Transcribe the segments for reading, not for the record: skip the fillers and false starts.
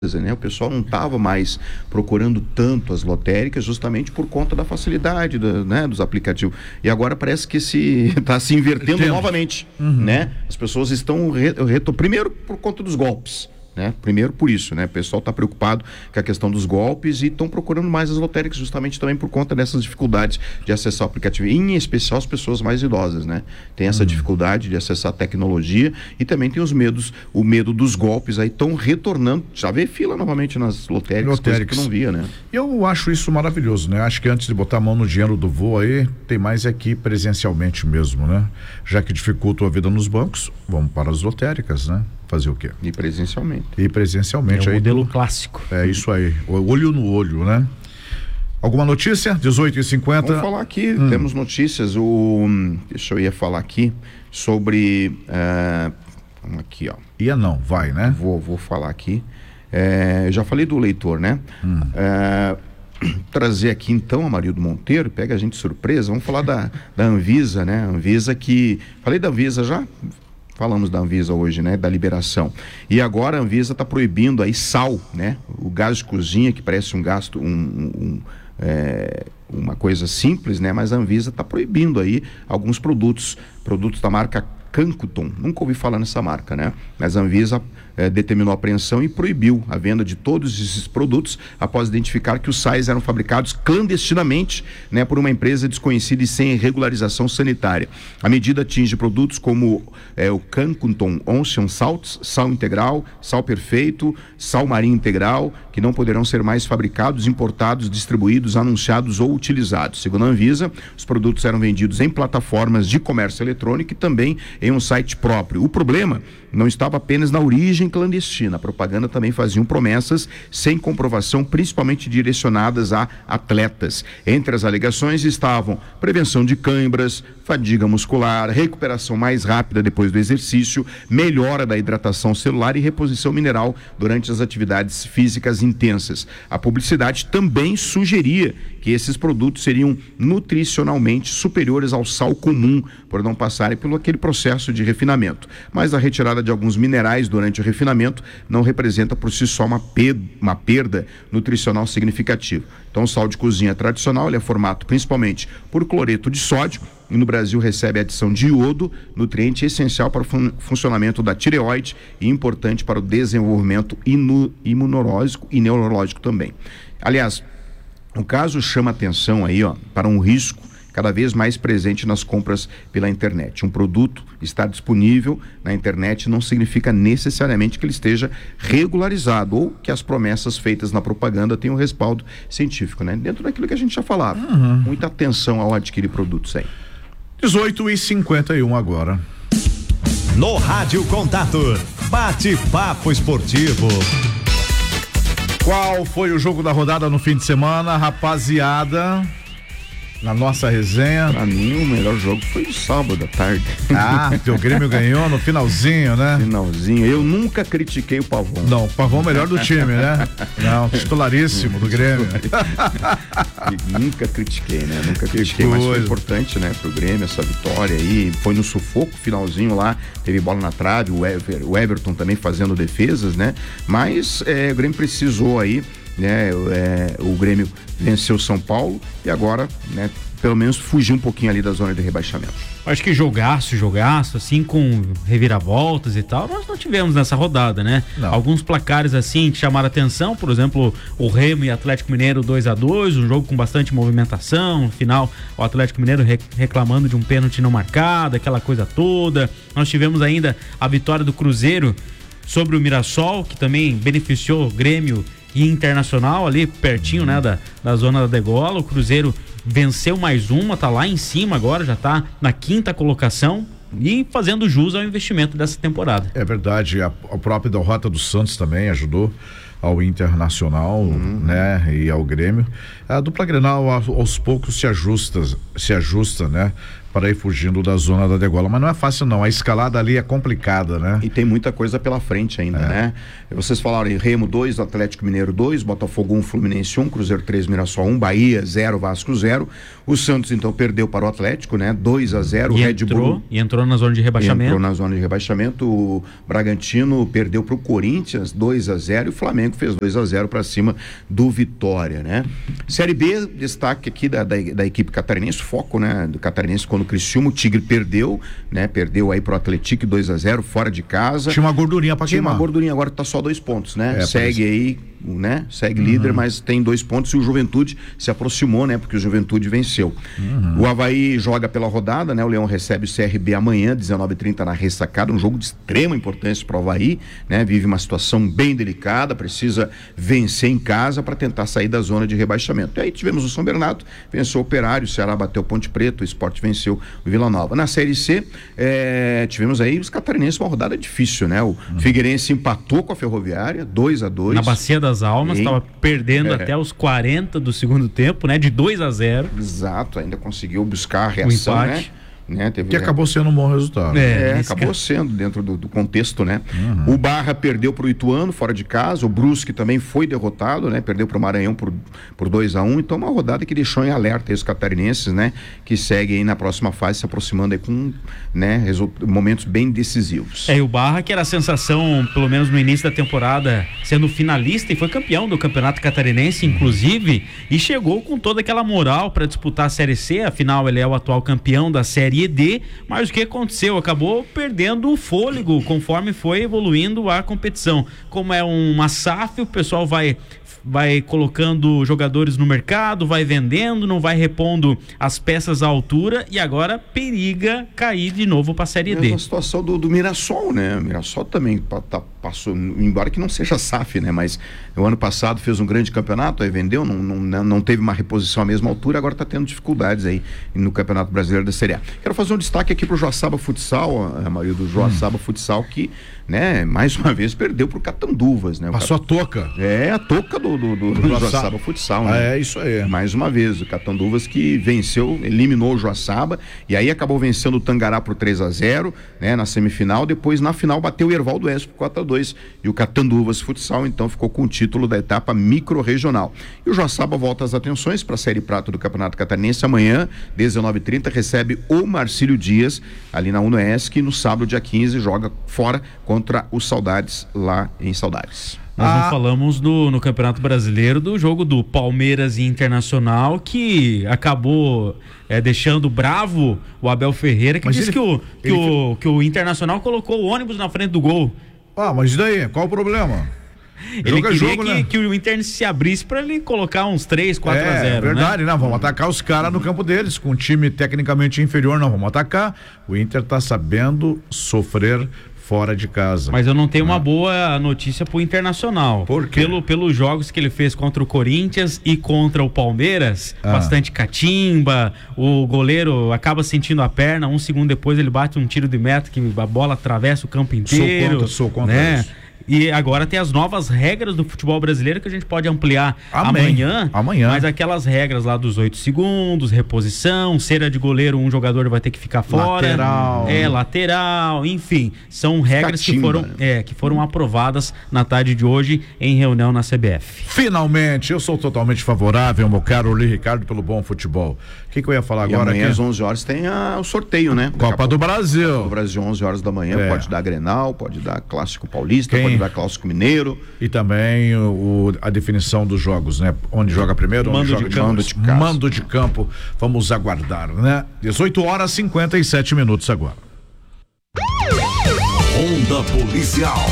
né? O pessoal não estava mais procurando tanto as lotéricas justamente por conta da facilidade né, dos aplicativos. E agora parece que está se invertendo novamente, né? As pessoas estão primeiro por conta dos golpes, né? Primeiro por isso, né? O pessoal está preocupado com a questão dos golpes e estão procurando mais as lotéricas justamente também por conta dessas dificuldades de acessar o aplicativo, em especial as pessoas mais idosas, né? Tem essa dificuldade de acessar a tecnologia e também tem o medo dos golpes aí estão retornando, já vê fila novamente nas lotéricas, coisa que não via, né? Eu acho isso maravilhoso, né? Acho que antes de botar a mão no dinheiro do voo aí, tem mais aqui presencialmente mesmo, né? Já que dificulta a vida nos bancos, vamos para as lotéricas, né? Fazer o quê? E presencialmente. É o modelo clássico. É isso aí, olho no olho, né? Alguma notícia? 18h50. Vamos falar aqui, temos notícias. Deixa eu ia falar aqui sobre. Aqui, ó. Vai, né? Vou falar aqui. Eu já falei do leitor, né? Trazer aqui então, Amarildo Monteiro, pega a gente de surpresa. Vamos falar da Anvisa, né? Anvisa que. Falei da Anvisa já? Falamos da Anvisa hoje, né? Da liberação. E agora a Anvisa está proibindo aí sal, né? O gás de cozinha, que parece um gasto, uma coisa simples, né? Mas a Anvisa está proibindo aí alguns produtos da marca Cancuton. Nunca ouvi falar nessa marca, né? Mas a Anvisa determinou a apreensão e proibiu a venda de todos esses produtos após identificar que os sais eram fabricados clandestinamente, né, por uma empresa desconhecida e sem regularização sanitária. A medida atinge produtos como o Cancuton Ocean Salts, sal integral, sal perfeito, sal marinho integral, que não poderão ser mais fabricados, importados, distribuídos, anunciados ou utilizados. Segundo a Anvisa, os produtos eram vendidos em plataformas de comércio eletrônico e também em um site próprio. O problema não estava apenas na origem clandestina. A propaganda também faziam promessas sem comprovação, principalmente direcionadas a atletas. Entre as alegações estavam prevenção de câimbras, fadiga muscular, recuperação mais rápida depois do exercício, melhora da hidratação celular e reposição mineral durante as atividades físicas intensas. A publicidade também sugeria que esses produtos seriam nutricionalmente superiores ao sal comum, por não passarem pelo aquele processo de refinamento. Mas a retirada de alguns minerais durante o refinamento não representa por si só uma perda nutricional significativa. Então, o sal de cozinha tradicional ele é formado principalmente por cloreto de sódio e no Brasil recebe a adição de iodo, nutriente essencial para o funcionamento da tireoide e importante para o desenvolvimento imunológico e neurológico também. Aliás, o caso chama atenção aí, para um risco cada vez mais presente nas compras pela internet. Um produto estar disponível na internet não significa necessariamente que ele esteja regularizado ou que as promessas feitas na propaganda tenham respaldo científico, né? Dentro daquilo que a gente já falava. Muita atenção ao adquirir produtos aí. 18h51 agora. No Rádio Contato, bate-papo esportivo. Qual foi o jogo da rodada no fim de semana, rapaziada? Na nossa resenha. Pra mim, o melhor jogo foi o sábado à tarde. Teu Grêmio ganhou no finalzinho, né? Finalzinho. Eu nunca critiquei o Pavão. Não, o Pavão é o melhor do time, né? Não, titularíssimo do Grêmio. Nunca critiquei, né? Nunca critiquei, mas foi importante, né? Pro Grêmio, essa vitória aí. Foi no sufoco, finalzinho lá. Teve bola na trave, o Everton também fazendo defesas, né? Mas o Grêmio precisou aí, né? O Grêmio venceu o São Paulo e agora, né, pelo menos fugir um pouquinho ali da zona de rebaixamento. Acho que jogaço, assim, com reviravoltas e tal, nós não tivemos nessa rodada, né? Não. Alguns placares assim que chamaram atenção, por exemplo, o Remo e Atlético Mineiro 2-2, um jogo com bastante movimentação, no final o Atlético Mineiro reclamando de um pênalti não marcado, aquela coisa toda. Nós tivemos ainda a vitória do Cruzeiro sobre o Mirassol, que também beneficiou o Grêmio e Internacional ali pertinho, né, da zona da degola. O Cruzeiro venceu mais uma, tá lá em cima agora, já tá na 5ª colocação e fazendo jus ao investimento dessa temporada. É verdade, a própria derrota do Santos também ajudou ao Internacional, né, e ao Grêmio. A dupla Grenal aos poucos se ajusta, né, para ir fugindo da zona da degola, mas não é fácil não, a escalada ali é complicada, né? E tem muita coisa pela frente ainda, né? Vocês falaram em Remo 2, Atlético Mineiro 2, Botafogo 1, Fluminense 1, Cruzeiro 3, Mirassol 1, Bahia 0, Vasco 0. O Santos então perdeu para o Atlético, né? 2-0, o Red Bull. E entrou na zona de rebaixamento. Entrou na zona de rebaixamento. O Bragantino perdeu para o Corinthians 2-0 e o Flamengo fez 2-0 para cima do Vitória, né? Série B, destaque aqui da equipe catarinense, foco, né? Do catarinense quando o Criciúma, o Tigre perdeu, né? Perdeu aí pro Atlético 2-0 fora de casa. Tinha uma gordurinha para queimar. Tinha uma gordurinha, agora tá só 2 pontos, né? Segue aí, né? Segue líder, mas tem 2 pontos e o Juventude se aproximou, né? Porque o Juventude venceu. O Avaí joga pela rodada, né? O Leão recebe o CRB amanhã, 19h30 na Ressacada, um jogo de extrema importância pro Avaí, né? Vive uma situação bem delicada, precisa vencer em casa para tentar sair da zona de rebaixamento. E aí tivemos o São Bernardo, venceu o Operário, o Ceará bateu o Ponte Preta, o Sport venceu o Vila Nova. Na Série C, tivemos aí os catarinenses, uma rodada difícil, né? O Figueirense empatou com a Ferroviária, 2-2. Na Bacia das Almas, estava perdendo até os 40 do segundo tempo, né? De 2-0. Exato, ainda conseguiu buscar a reação, né? Que acabou sendo um bom resultado. Acabou sendo dentro do contexto, né? O Barra perdeu pro Ituano fora de casa, o Brusque também foi derrotado, né? Perdeu pro Maranhão por 2-1, então uma rodada que deixou em alerta aí os catarinenses, né? Que seguem aí na próxima fase, se aproximando aí com, né? Momentos bem decisivos. E o Barra, que era a sensação, pelo menos no início da temporada, sendo finalista e foi campeão do Campeonato Catarinense, inclusive, e chegou com toda aquela moral para disputar a Série C, afinal ele é o atual campeão da Série D, mas o que aconteceu? Acabou perdendo o fôlego conforme foi evoluindo a competição. Como é uma SAF, o pessoal vai colocando jogadores no mercado, vai vendendo, não vai repondo as peças à altura e agora periga cair de novo para a Série D. A situação do Mirassol, né? O Mirassol também passou, embora que não seja SAF, né? Mas o ano passado fez um grande campeonato, aí vendeu, não teve uma reposição à mesma altura, agora está tendo dificuldades aí no Campeonato Brasileiro da Série A. Quero fazer um destaque aqui para o Joaçaba Futsal, a maioria do Joaçaba Futsal, que, né, mais uma vez perdeu para o Catanduvas, né? Passou a toca. A toca do Joaçaba Futsal, né? É isso aí. Mais uma vez, o Catanduvas que venceu, eliminou o Joaçaba e aí acabou vencendo o Tangará por 3-0, né? Na semifinal, depois na final bateu o Herval do Oeste por 4-2 e o Catanduvas Futsal então ficou com o título da etapa micro-regional. E o Joaçaba volta as atenções para a Série Prata do Campeonato Catarinense amanhã, 19h30, recebe o Marcílio Dias ali na UNOESC e no sábado, dia 15, joga fora contra os Saudades lá em Saudades. Nós não falamos no Campeonato Brasileiro do jogo do Palmeiras e Internacional, que acabou deixando bravo o Abel Ferreira, que disse que o Internacional colocou o ônibus na frente do gol. Mas e daí? Qual o problema? Ele queria que o Inter se abrisse para ele colocar uns 3-4-0. É verdade, né? Não, vamos atacar os caras no campo deles, com um time tecnicamente inferior, não vamos atacar. O Inter tá sabendo sofrer fora de casa. Mas eu não tenho uma boa notícia pro Internacional. Por quê? Pelos jogos que ele fez contra o Corinthians e contra o Palmeiras, bastante catimba, o goleiro acaba sentindo a perna, um segundo depois ele bate um tiro de meta que a bola atravessa o campo inteiro. Sou contra né? isso. E agora tem as novas regras do futebol brasileiro que a gente pode ampliar amanhã. Mas aquelas regras lá dos 8 segundos, reposição, cera de goleiro, um jogador vai ter que ficar fora. Lateral, enfim. São regras que foram aprovadas na tarde de hoje em reunião na CBF. Finalmente, eu sou totalmente favorável, meu caro Uli Ricardo, pelo bom futebol. O que eu ia falar agora? Amanhã às 11 horas tem o sorteio, né? Copa do Brasil. Copa do Brasil, 11 horas da manhã, pode dar Grenal, pode dar Clássico Paulista, pode dar Clássico Mineiro. E também a definição dos jogos, né? Onde joga primeiro, onde joga mando de campo. Vamos aguardar, né? 18 horas e 57 minutos agora. Onda Policial.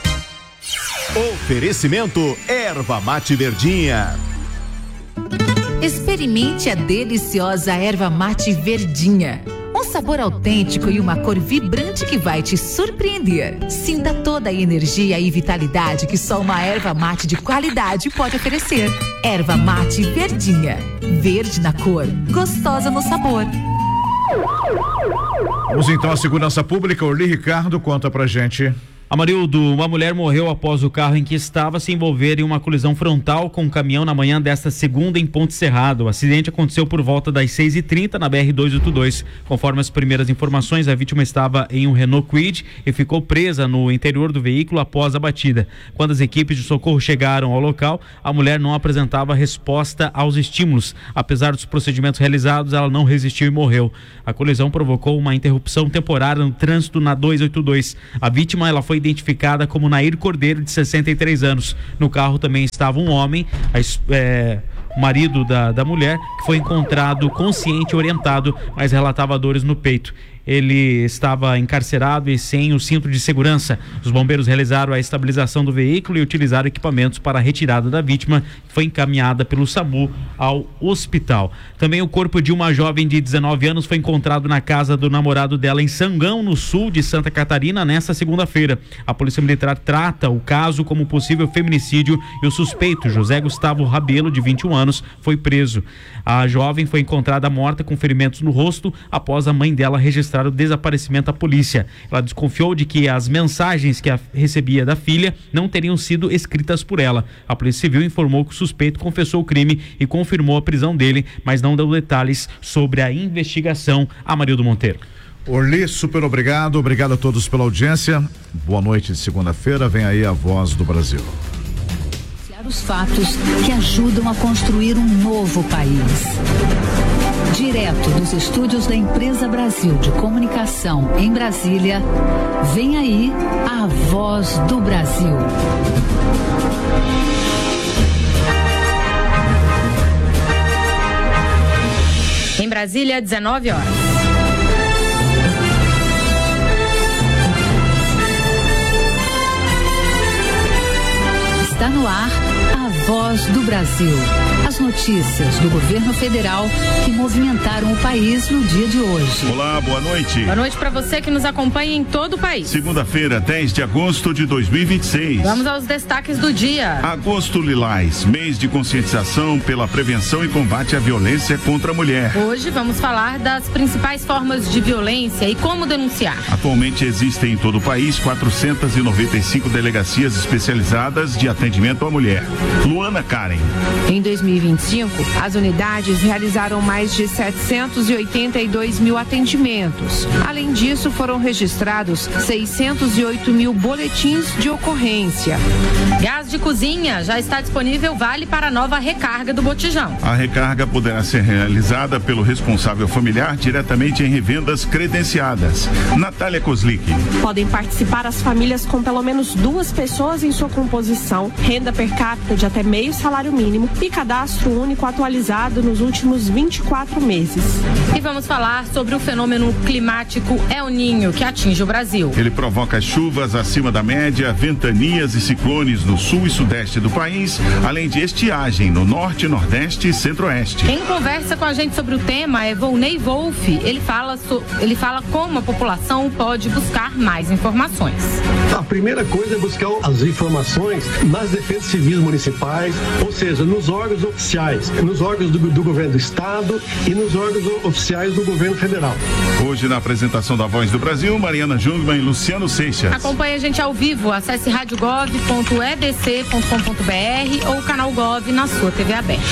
Oferecimento Erva Mate Verdinha. Experimente a deliciosa Erva Mate Verdinha. Um sabor autêntico e uma cor vibrante que vai te surpreender. Sinta toda a energia e vitalidade que só uma erva mate de qualidade pode oferecer. Erva Mate Verdinha. Verde na cor, gostosa no sabor. Vamos então à segurança pública. Orli Ricardo, conta pra gente. Amarildo, uma mulher morreu após o carro em que estava se envolver em uma colisão frontal com um caminhão na manhã desta segunda em Ponte Serrado. O acidente aconteceu por volta das 6h30 na BR-282. Conforme as primeiras informações, a vítima estava em um Renault Kwid e ficou presa no interior do veículo após a batida. Quando as equipes de socorro chegaram ao local, a mulher não apresentava resposta aos estímulos. Apesar dos procedimentos realizados, ela não resistiu e morreu. A colisão provocou uma interrupção temporária no trânsito na 282. A vítima, ela foi identificada como Nair Cordeiro, de 63 anos. No carro também estava um homem, o marido da mulher, que foi encontrado consciente e orientado, mas relatava dores no peito. Ele estava encarcerado e sem o cinto de segurança. Os bombeiros realizaram a estabilização do veículo e utilizaram equipamentos para a retirada da vítima, que foi encaminhada pelo SAMU ao hospital. Também o corpo de uma jovem de 19 anos foi encontrado na casa do namorado dela em Sangão, no sul de Santa Catarina, nesta segunda-feira. A Polícia Militar trata o caso como possível feminicídio e o suspeito, José Gustavo Rabelo, de 21 anos, foi preso. A jovem foi encontrada morta com ferimentos no rosto após a mãe dela registrar o desaparecimento à polícia. Ela desconfiou de que as mensagens que recebia da filha não teriam sido escritas por ela. A Polícia Civil informou que o suspeito confessou o crime e confirmou a prisão dele, mas não deu detalhes sobre a investigação. Amarildo Monteiro. Orli, super obrigado a todos pela audiência. Boa noite de segunda-feira, vem aí a Voz do Brasil. Os fatos que ajudam a construir um novo país. Direto dos estúdios da Empresa Brasil de Comunicação em Brasília, vem aí a Voz do Brasil. Em Brasília, 19 horas. Está no ar a Voz do Brasil. As notícias do governo federal que movimentaram o país no dia de hoje. Olá, boa noite. Boa noite para você que nos acompanha em todo o país. Segunda-feira, 10 de agosto de 2026. Vamos aos destaques do dia. Agosto Lilás, mês de conscientização pela prevenção e combate à violência contra a mulher. Hoje vamos falar das principais formas de violência e como denunciar. Atualmente existem em todo o país 495 delegacias especializadas de atendimento à mulher. Luana Karen. Em 2025, as unidades realizaram mais de 782 mil atendimentos. Além disso, foram registrados 608 mil boletins de ocorrência. Gás de cozinha já está disponível, vale para a nova recarga do botijão. A recarga poderá ser realizada pelo responsável familiar diretamente em revendas credenciadas. Natália Kozlik. Podem participar as famílias com pelo menos 2 pessoas em sua composição, renda per capita de até meio salário mínimo e cadastro único atualizado nos últimos 24 meses. E vamos falar sobre o fenômeno climático El Niño que atinge o Brasil. Ele provoca chuvas acima da média, ventanias e ciclones no sul e sudeste do país, além de estiagem no norte, nordeste e centro-oeste. Quem conversa com a gente sobre o tema é Volney Wolff. Ele fala como a população pode buscar mais informações. A primeira coisa é buscar as informações nas defesas civis municipais, ou seja, nos órgãos oficiais, nos órgãos do governo do estado e nos órgãos oficiais do governo federal. Hoje, na apresentação da Voz do Brasil, Mariana Jungmann e Luciano Seixas. Acompanhe a gente ao vivo, acesse radiogov.edc.com.br ou canal Gov na sua TV aberta.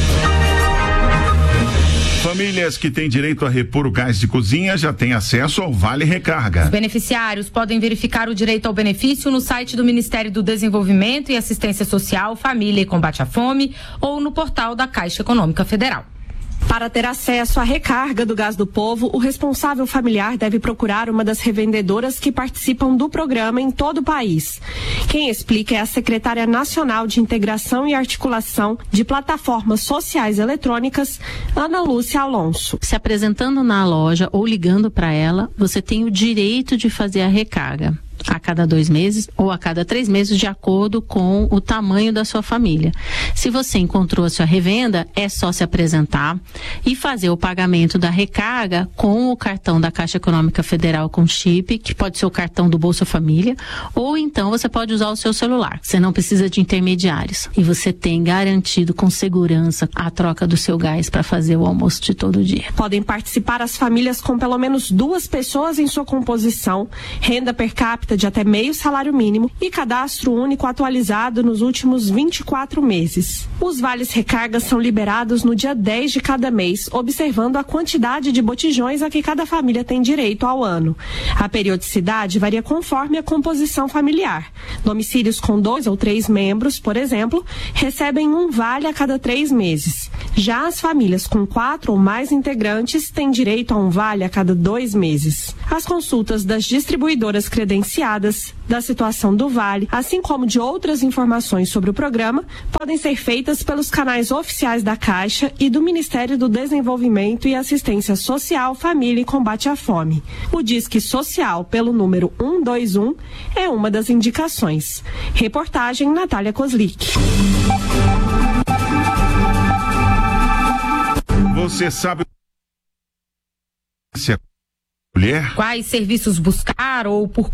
Famílias que têm direito a repor o gás de cozinha já têm acesso ao Vale Recarga. Os beneficiários podem verificar o direito ao benefício no site do Ministério do Desenvolvimento e Assistência Social, Família e Combate à Fome ou no portal da Caixa Econômica Federal. Para ter acesso à recarga do Gás do Povo, o responsável familiar deve procurar uma das revendedoras que participam do programa em todo o país. Quem explica é a secretária nacional de Integração e Articulação de Plataformas Sociais Eletrônicas, Ana Lúcia Alonso. Se apresentando na loja ou ligando para ela, você tem o direito de fazer a recarga. A cada 2 meses ou a cada 3 meses, de acordo com o tamanho da sua família. Se você encontrou a sua revenda, é só se apresentar e fazer o pagamento da recarga com o cartão da Caixa Econômica Federal com chip, que pode ser o cartão do Bolsa Família, ou então você pode usar o seu celular. Você não precisa de intermediários. E você tem garantido com segurança a troca do seu gás para fazer o almoço de todo dia. Podem participar as famílias com pelo menos 2 pessoas em sua composição, renda per capita oferta de até meio salário mínimo e cadastro único atualizado nos últimos 24 meses. Os vales recargas são liberados no dia 10 de cada mês, observando a quantidade de botijões a que cada família tem direito ao ano. A periodicidade varia conforme a composição familiar. Domicílios com 2 ou 3 membros, por exemplo, recebem um vale a cada 3 meses. Já as famílias com 4 ou mais integrantes têm direito a um vale a cada 2 meses. As consultas das distribuidoras credenciadas, da situação do vale, assim como de outras informações sobre o programa, podem ser feitas pelos canais oficiais da Caixa e do Ministério do Desenvolvimento e Assistência Social, Família e Combate à Fome. O Disque Social pelo número 121 é uma das indicações. Reportagem Natália Kozlik. Você sabe se a mulher... Quais serviços buscar ou por...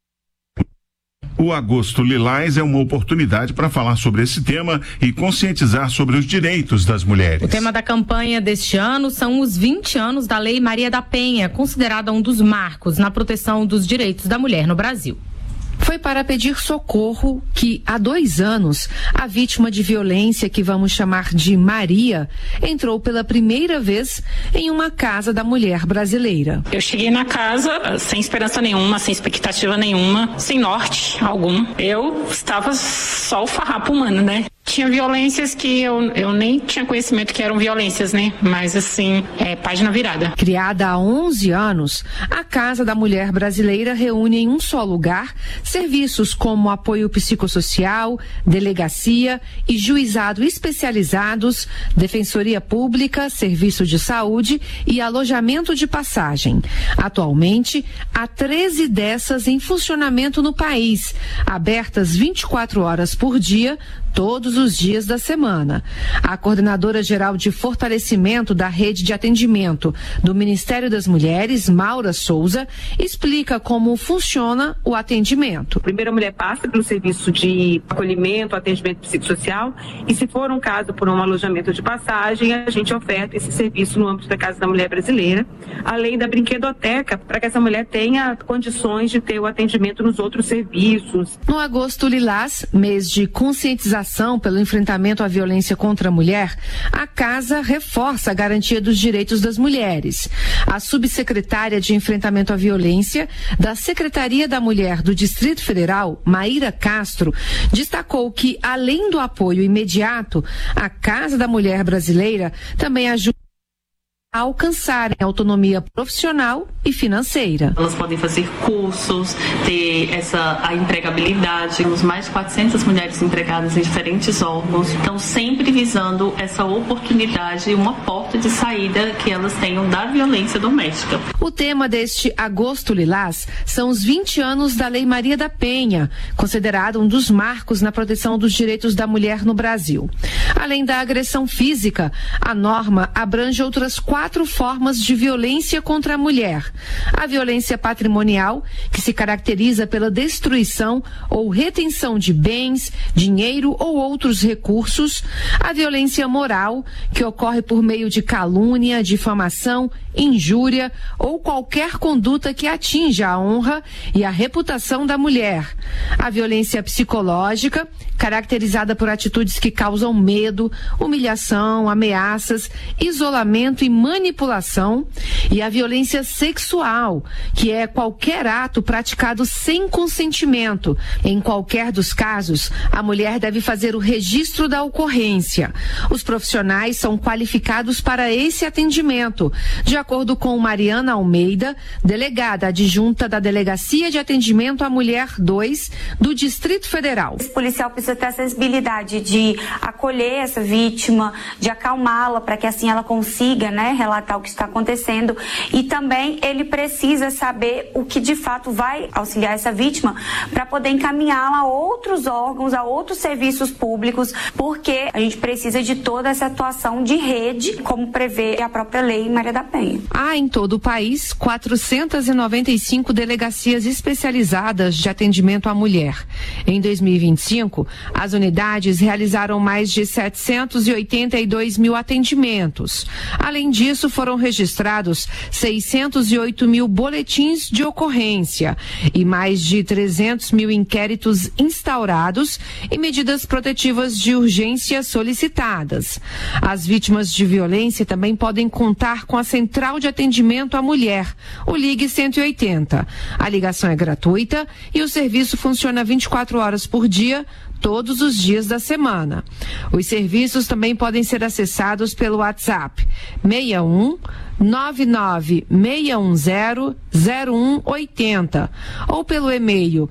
O Agosto Lilás é uma oportunidade para falar sobre esse tema e conscientizar sobre os direitos das mulheres. O tema da campanha deste ano são os 20 anos da Lei Maria da Penha, considerada um dos marcos na proteção dos direitos da mulher no Brasil. Foi para pedir socorro que, há 2 anos, a vítima de violência, que vamos chamar de Maria, entrou pela primeira vez em uma casa da mulher brasileira. Eu cheguei na casa sem esperança nenhuma, sem expectativa nenhuma, sem norte algum. Eu estava só o farrapo humano, né? Tinha violências que eu nem tinha conhecimento que eram violências, né? Mas assim, página virada. Criada há 11 anos, a Casa da Mulher Brasileira reúne em um só lugar serviços como apoio psicossocial, delegacia e juizado especializados, defensoria pública, serviço de saúde e alojamento de passagem. Atualmente, há 13 dessas em funcionamento no país, abertas 24 horas por dia, todos os dias da semana. A coordenadora geral de fortalecimento da rede de atendimento do Ministério das Mulheres, Maura Souza, explica como funciona o atendimento. Primeiro, a mulher passa pelo serviço de acolhimento, atendimento psicossocial, e se for um caso por um alojamento de passagem, a gente oferta esse serviço no âmbito da Casa da Mulher Brasileira, além da brinquedoteca, para que essa mulher tenha condições de ter o atendimento nos outros serviços. No Agosto Lilás, mês de conscientização pelo enfrentamento à violência contra a mulher, a Casa reforça a garantia dos direitos das mulheres. A subsecretária de Enfrentamento à Violência da Secretaria da Mulher do Distrito Federal, Maíra Castro, destacou que, além do apoio imediato, a Casa da Mulher Brasileira também ajuda a alcançarem autonomia profissional e financeira. Elas podem fazer cursos, ter a empregabilidade. Temos mais de 400 mulheres empregadas em diferentes órgãos, então sempre visando essa oportunidade e uma porta de saída que elas tenham da violência doméstica. O tema deste Agosto Lilás são os 20 anos da Lei Maria da Penha, considerado um dos marcos na proteção dos direitos da mulher no Brasil. Além da agressão física, a norma abrange outras 4 formas de violência contra a mulher. A violência patrimonial, que se caracteriza pela destruição ou retenção de bens, dinheiro ou outros recursos. A violência moral, que ocorre por meio de calúnia, difamação, injúria ou qualquer conduta que atinja a honra e a reputação da mulher. A violência psicológica, caracterizada por atitudes que causam medo, humilhação, ameaças, isolamento e manipulação. E a violência sexual, que é qualquer ato praticado sem consentimento. Em qualquer dos casos, a mulher deve fazer o registro da ocorrência. Os profissionais são qualificados para esse atendimento, de acordo com Mariana Almeida, delegada adjunta da Delegacia de Atendimento à Mulher 2 do Distrito Federal. Esse policial precisa ter a sensibilidade de acolher essa vítima, de acalmá-la para que assim ela consiga, relatar o que está acontecendo, e também ele precisa saber o que de fato vai auxiliar essa vítima para poder encaminhá-la a outros órgãos, a outros serviços públicos, porque a gente precisa de toda essa atuação de rede, como prevê a própria Lei Maria da Penha. Há em todo o país 495 delegacias especializadas de atendimento à mulher. Em 2025, as unidades realizaram mais de 782 mil atendimentos. Além disso, foram registrados 608 mil boletins de ocorrência e mais de 300 mil inquéritos instaurados e medidas protetivas de urgência solicitadas. As vítimas de violência também podem contar com a Central de Atendimento à Mulher, o Ligue 180. A ligação é gratuita e o serviço funciona 24 horas por dia, todos os dias da semana. Os serviços também podem ser acessados pelo WhatsApp 61 996100180 ou pelo e-mail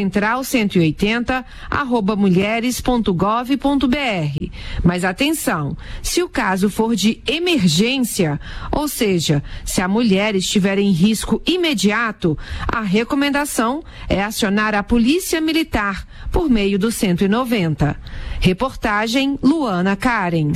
central180@mulheres.gov.br. Mas atenção, se o caso for de emergência, ou seja, se a mulher estiver em risco imediato, a recomendação é acionar a Polícia Militar por meio do 190. Reportagem Luana Karen.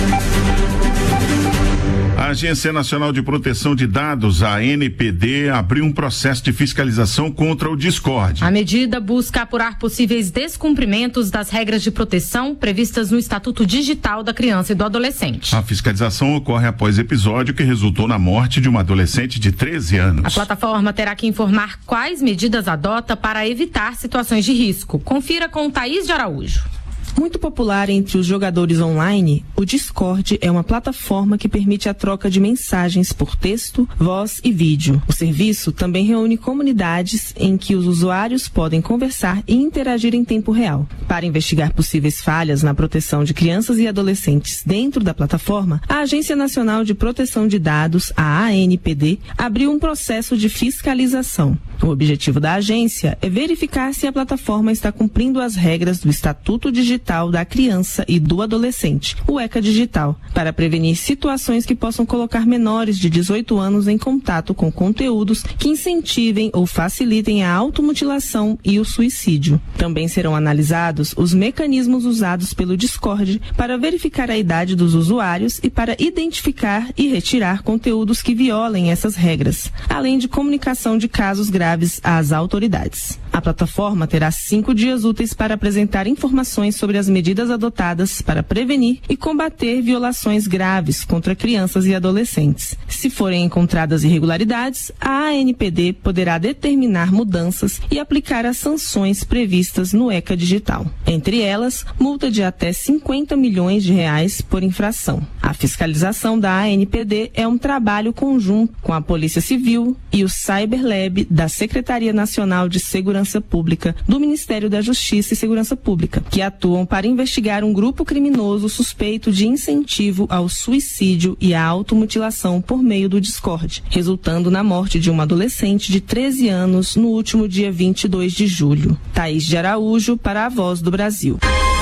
A Agência Nacional de Proteção de Dados, a ANPD, abriu um processo de fiscalização contra o Discord. A medida busca apurar possíveis descumprimentos das regras de proteção previstas no Estatuto Digital da Criança e do Adolescente. A fiscalização ocorre após episódio que resultou na morte de uma adolescente de 13 anos. A plataforma terá que informar quais medidas adota para evitar situações de risco. Confira com Thaís de Araújo. Muito popular entre os jogadores online, o Discord é uma plataforma que permite a troca de mensagens por texto, voz e vídeo. O serviço também reúne comunidades em que os usuários podem conversar e interagir em tempo real. Para investigar possíveis falhas na proteção de crianças e adolescentes dentro da plataforma, a Agência Nacional de Proteção de Dados, a ANPD, abriu um processo de fiscalização. O objetivo da agência é verificar se a plataforma está cumprindo as regras do Estatuto Digital da Criança e do Adolescente, o ECA Digital, para prevenir situações que possam colocar menores de 18 anos em contato com conteúdos que incentivem ou facilitem a automutilação e o suicídio. Também serão analisados os mecanismos usados pelo Discord para verificar a idade dos usuários e para identificar e retirar conteúdos que violem essas regras, além de comunicação de casos graves às autoridades. A plataforma terá 5 dias úteis para apresentar informações sobre as medidas adotadas para prevenir e combater violações graves contra crianças e adolescentes. Se forem encontradas irregularidades, a ANPD poderá determinar mudanças e aplicar as sanções previstas no ECA Digital. Entre elas, multa de até R$50 milhões por infração. A fiscalização da ANPD é um trabalho conjunto com a Polícia Civil e o Cyberlab da Secretaria Nacional de Segurança Pública do Ministério da Justiça e Segurança Pública, que atuam para investigar um grupo criminoso suspeito de incentivo ao suicídio e à automutilação por meio do Discord, resultando na morte de uma adolescente de 13 anos no último dia 22 de julho. Thaís de Araújo para a Voz do Brasil.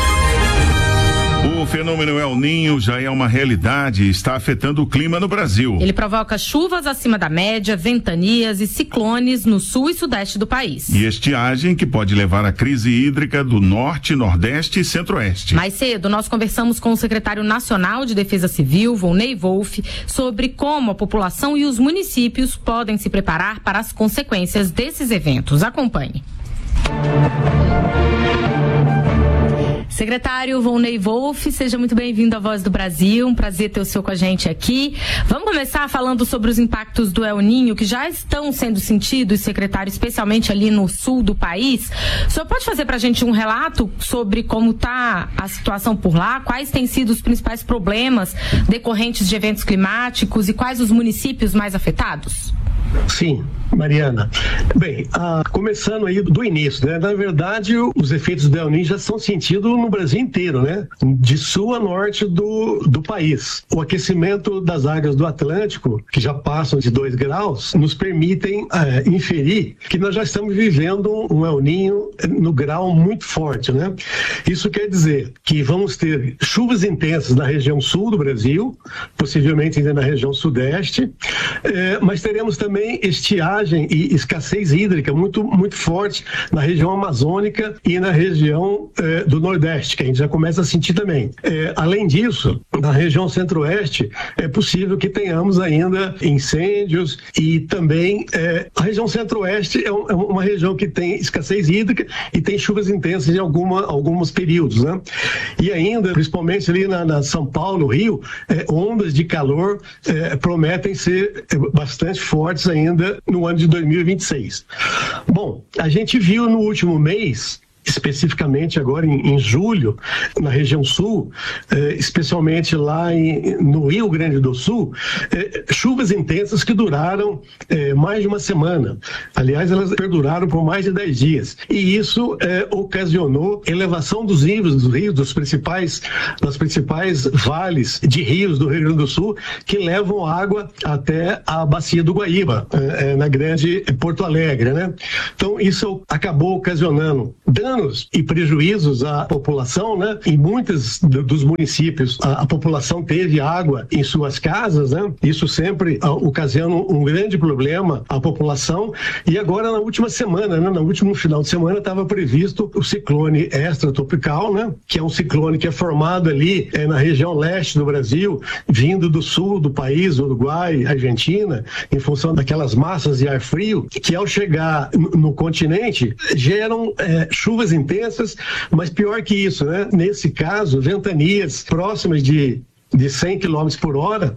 O fenômeno El Niño já é uma realidade e está afetando o clima no Brasil. Ele provoca chuvas acima da média, ventanias e ciclones no sul e sudeste do país. E estiagem que pode levar à crise hídrica do norte, nordeste e centro-oeste. Mais cedo, nós conversamos com o secretário nacional de Defesa Civil, Volney Wolff, sobre como a população e os municípios podem se preparar para as consequências desses eventos. Acompanhe. Secretário Volney Wolff, seja muito bem-vindo à Voz do Brasil, um prazer ter o senhor com a gente aqui. Vamos começar falando sobre os impactos do El Niño, que já estão sendo sentidos, secretário, especialmente ali no sul do país. O senhor pode fazer para a gente um relato sobre como está a situação por lá, quais têm sido os principais problemas decorrentes de eventos climáticos e quais os municípios mais afetados? Sim, Mariana. Bem, começando aí do início, né? Na verdade, os efeitos do El Niño já são sentidos no Brasil inteiro, né? De sul a norte do país. O aquecimento das águas do Atlântico, que já passam de 2 graus, nos permitem inferir que nós já estamos vivendo um El Niño no grau muito forte, né? Isso quer dizer que vamos ter chuvas intensas na região sul do Brasil, possivelmente ainda na região sudeste, mas teremos também estiagem estiagem e escassez hídrica muito forte na região amazônica e na região do Nordeste, que a gente já começa a sentir também. Além disso, na região Centro-Oeste, é possível que tenhamos ainda incêndios e também a região Centro-Oeste é uma região que tem escassez hídrica e tem chuvas intensas em alguns períodos, né? E ainda, principalmente ali na São Paulo, Rio, ondas de calor prometem ser bastante fortes ainda no ano de 2026. Bom, a gente viu no último mês, especificamente agora em julho, na região sul, especialmente lá no Rio Grande do Sul, chuvas intensas que duraram mais de uma semana. Aliás, elas perduraram por mais de 10 dias. E isso ocasionou elevação dos níveis dos rios, das principais vales de rios do Rio Grande do Sul, que levam água até a bacia do Guaíba, na grande Porto Alegre, né? Então, isso acabou ocasionando danos e prejuízos à população, né? Em muitos dos municípios, a população teve água em suas casas, né? Isso sempre ocasiona um grande problema à população. E agora, na última semana, né? No último final de semana, estava previsto o ciclone extratropical, né? Que é um ciclone que é formado ali na região leste do Brasil, vindo do sul do país, Uruguai, Argentina, em função daquelas massas de ar frio, que ao chegar no continente, geram chuvas intensas, mas pior que isso, né? Nesse caso, ventanias próximas de 100 km por hora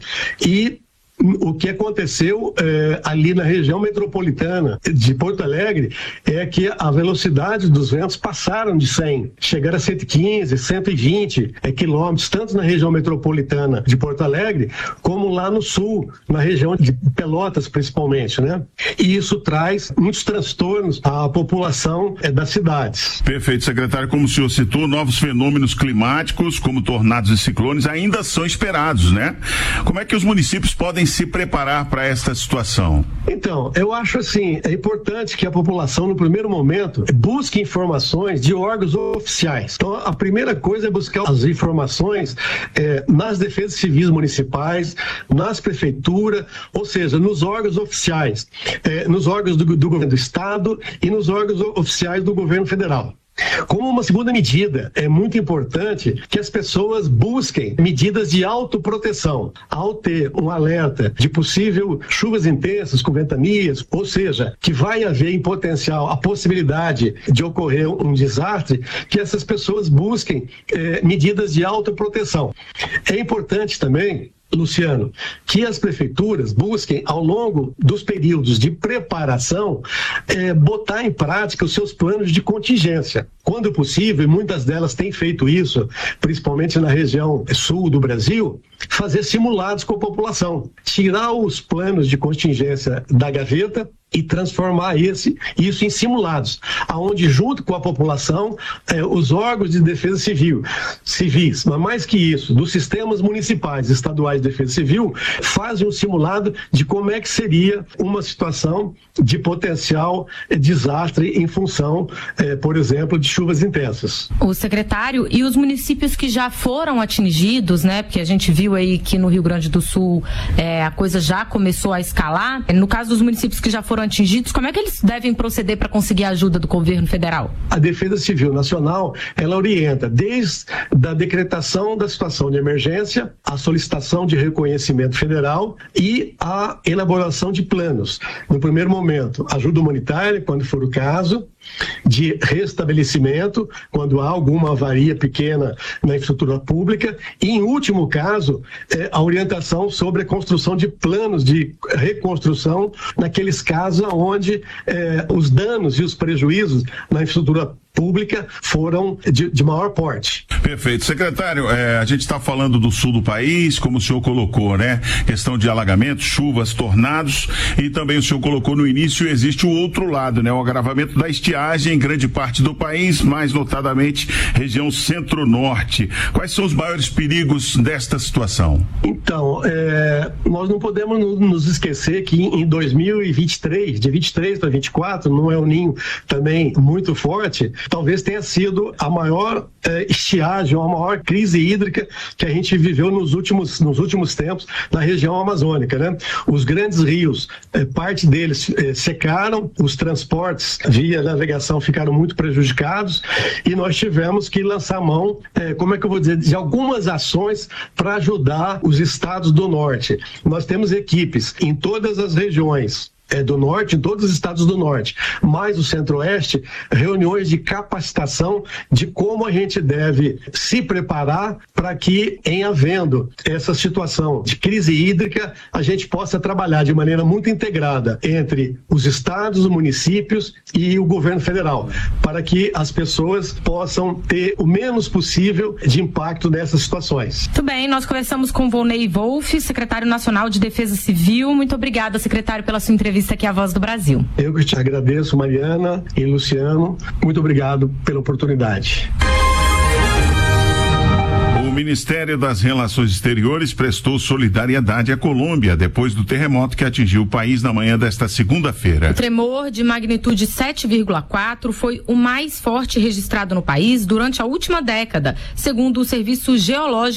e o que aconteceu ali na região metropolitana de Porto Alegre é que a velocidade dos ventos passaram de 100, chegaram a 115, 120 quilômetros, tanto na região metropolitana de Porto Alegre, como lá no sul, na região de Pelotas principalmente, né? E isso traz muitos transtornos à população das cidades. Perfeito, secretário. Como o senhor citou, novos fenômenos climáticos, como tornados e ciclones, ainda são esperados, né? Como é que os municípios podem se preparar para esta situação? Então, eu acho assim, é importante que a população, no primeiro momento, busque informações de órgãos oficiais. Então, a primeira coisa é buscar as informações nas defesas civis municipais, nas prefeituras, ou seja, nos órgãos oficiais, nos órgãos do governo do estado e nos órgãos oficiais do governo federal. Como uma segunda medida, é muito importante que as pessoas busquem medidas de autoproteção. Ao ter um alerta de possível chuvas intensas com ventanias, ou seja, que vai haver em potencial a possibilidade de ocorrer um desastre, que essas pessoas busquem medidas de autoproteção. É importante também, Luciano, que as prefeituras busquem, ao longo dos períodos de preparação, botar em prática os seus planos de contingência. Quando possível, e muitas delas têm feito isso, principalmente na região sul do Brasil, fazer simulados com a população. Tirar os planos de contingência da gaveta e transformar isso em simulados, aonde junto com a população, os órgãos de defesa civis, mas mais que isso, dos sistemas municipais e estaduais de defesa civil, fazem um simulado de como é que seria uma situação de potencial desastre em função, por exemplo, de chuvas intensas. O secretário, e os municípios que já foram atingidos, né, porque a gente viu aí que no Rio Grande do Sul a coisa já começou a escalar, no caso dos municípios que já foram atingidos, como é que eles devem proceder para conseguir a ajuda do governo federal? A Defesa Civil Nacional, ela orienta desde a decretação da situação de emergência, a solicitação de reconhecimento federal e a elaboração de planos. No primeiro momento, ajuda humanitária, quando for o caso, de restabelecimento, quando há alguma avaria pequena na infraestrutura pública, e em último caso, a orientação sobre a construção de planos de reconstrução naqueles casos onde os danos e os prejuízos na infraestrutura pública foram de maior porte. Perfeito. Secretário, a gente está falando do sul do país, como o senhor colocou, né? Questão de alagamentos, chuvas, tornados, e também o senhor colocou no início, existe o outro lado, né? O agravamento da estiagem em grande parte do país, mais notadamente região centro-norte. Quais são os maiores perigos desta situação? Então, nós não podemos nos esquecer que em 2023, de 23 para 24, no El Niño também muito forte, talvez tenha sido a maior estiagem, a maior crise hídrica que a gente viveu nos últimos tempos na região amazônica, né? Os grandes rios, parte deles secaram, os transportes via navegação ficaram muito prejudicados e nós tivemos que lançar mão, de algumas ações para ajudar os estados do norte. Nós temos equipes em todas as regiões do norte, em todos os estados do norte, mais o centro-oeste, reuniões de capacitação de como a gente deve se preparar para que, em havendo essa situação de crise hídrica, a gente possa trabalhar de maneira muito integrada entre os estados, os municípios e o governo federal, para que as pessoas possam ter o menos possível de impacto nessas situações. Muito bem, nós conversamos com Volney Wolff, secretário nacional de Defesa Civil. Muito obrigada, secretário, pela sua entrevista aqui à Voz do Brasil. Eu que te agradeço, Mariana e Luciano. Muito obrigado pela oportunidade. O Ministério das Relações Exteriores prestou solidariedade à Colômbia depois do terremoto que atingiu o país na manhã desta segunda-feira. O tremor de magnitude 7,4 foi o mais forte registrado no país durante a última década, segundo o Serviço Geológico